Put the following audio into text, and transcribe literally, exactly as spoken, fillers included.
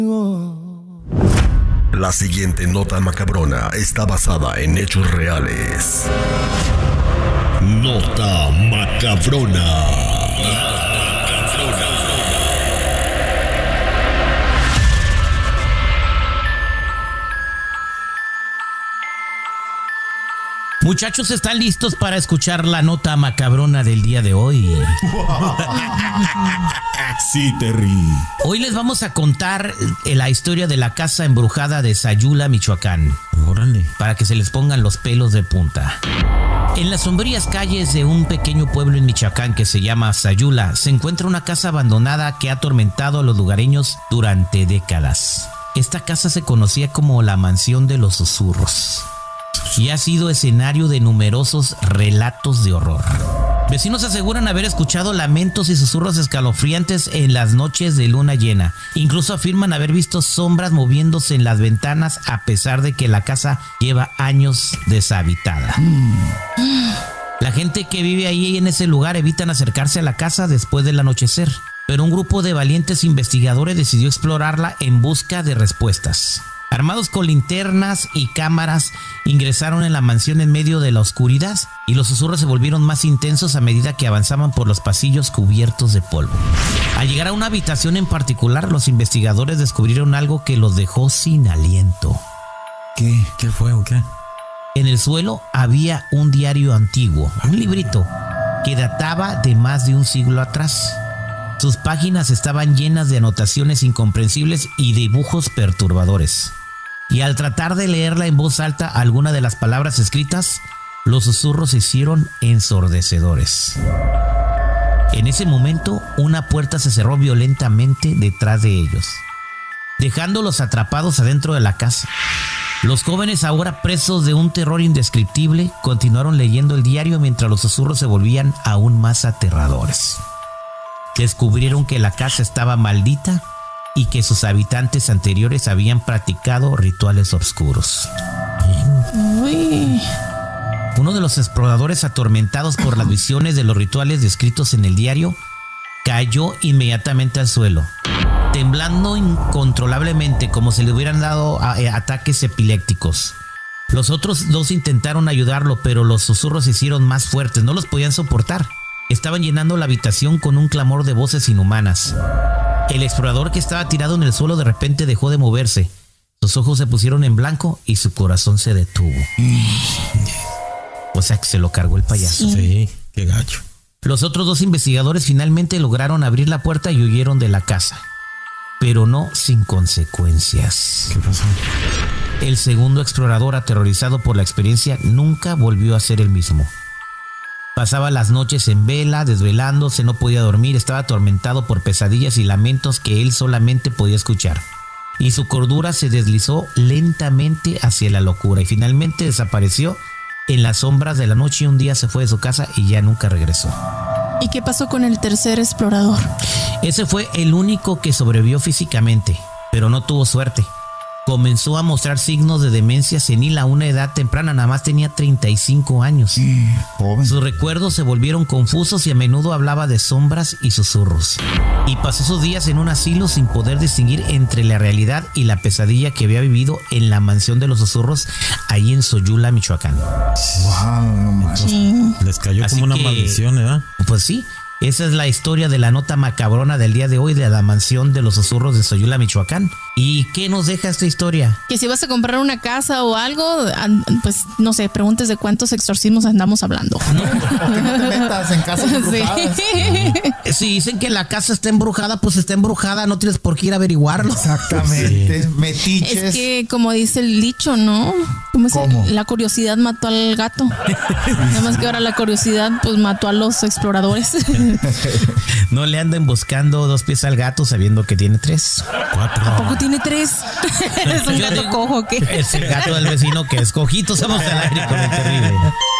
La siguiente nota macabrona está basada en hechos reales. Nota macabrona. Muchachos, ¿están listos para escuchar la nota macabrona del día de hoy? Sí, Terry. Hoy les vamos a contar la historia de la casa embrujada de Sayula, Michoacán. Órale. Para que se les pongan los pelos de punta. En las sombrías calles de un pequeño pueblo en Michoacán que se llama Sayula, se encuentra una casa abandonada que ha atormentado a los lugareños durante décadas. Esta casa se conocía como la Mansión de los Susurros y ha sido escenario de numerosos relatos de horror. Vecinos aseguran haber escuchado lamentos y susurros escalofriantes en las noches de luna llena. Incluso afirman haber visto sombras moviéndose en las ventanas a pesar de que la casa lleva años deshabitada. La gente que vive ahí en ese lugar evitan acercarse a la casa después del anochecer, pero un grupo de valientes investigadores decidió explorarla en busca de respuestas. Armados con linternas y cámaras, ingresaron en la mansión en medio de la oscuridad y los susurros se volvieron más intensos a medida que avanzaban por los pasillos cubiertos de polvo. Al llegar a una habitación en particular, los investigadores descubrieron algo que los dejó sin aliento. ¿Qué? ¿Qué fue o qué? En el suelo había un diario antiguo, un librito, que databa de más de un siglo atrás. Sus páginas estaban llenas de anotaciones incomprensibles y dibujos perturbadores. Y al tratar de leerla en voz alta alguna de las palabras escritas, los susurros se hicieron ensordecedores. En ese momento, una puerta se cerró violentamente detrás de ellos, dejándolos atrapados adentro de la casa. Los jóvenes, ahora presos de un terror indescriptible, continuaron leyendo el diario mientras los susurros se volvían aún más aterradores. Descubrieron que la casa estaba maldita y que sus habitantes anteriores habían practicado rituales oscuros. Uy. Uno de los exploradores, atormentados por las visiones de los rituales descritos en el diario, cayó inmediatamente al suelo, temblando incontrolablemente como si le hubieran dado a, a, ataques epilépticos. Los otros dos intentaron ayudarlo, pero los susurros se hicieron más fuertes, no los podían soportar. Estaban llenando la habitación con un clamor de voces inhumanas. El explorador, que estaba tirado en el suelo, de repente dejó de moverse. Sus ojos se pusieron en blanco y su corazón se detuvo. O sea que se lo cargó el payaso. Sí, qué gacho. Los otros dos investigadores finalmente lograron abrir la puerta y huyeron de la casa, pero no sin consecuencias. ¿Qué pasó? El segundo explorador, aterrorizado por la experiencia, nunca volvió a ser el mismo. Pasaba las noches en vela, desvelándose, no podía dormir, estaba atormentado por pesadillas y lamentos que él solamente podía escuchar. Y su cordura se deslizó lentamente hacia la locura y finalmente desapareció en las sombras de la noche. Un día se fue de su casa y ya nunca regresó. ¿Y qué pasó con el tercer explorador? Ese fue el único que sobrevivió físicamente, pero no tuvo suerte. Comenzó a mostrar signos de demencia senil a una edad temprana, nada más tenía treinta y cinco años. Sí, joven. Sus recuerdos se volvieron confusos y a menudo hablaba de sombras y susurros. Y pasó sus días en un asilo sin poder distinguir entre la realidad y la pesadilla que había vivido en la Mansión de los Susurros, ahí en Sayula, Michoacán. Wow, no manches. Sí. Les cayó Así como una que, maldición, ¿verdad? Pues sí. Esa es la historia de la nota macabrona del día de hoy de la Mansión de los Susurros de Sayula, Michoacán. ¿Y qué nos deja esta historia? Que si vas a comprar una casa o algo, pues no sé, preguntes de cuántos exorcismos andamos hablando. No, que no te metas en casas embrujadas. Sí. Si dicen que la casa está embrujada, pues está embrujada, no tienes por qué ir a averiguarlo. Exactamente, Sí. metiches. Es que como dice el dicho, ¿no? ¿Cómo es? ¿Cómo? La curiosidad mató al gato. Nada más que ahora la curiosidad pues mató a los exploradores. No le anden buscando dos pies al gato sabiendo que tiene tres. Cuatro. ¿A poco tiene tres? ¿Es un Yo gato digo, cojo o qué? Es el gato del vecino que es cojito. Somos al aire con el terrible.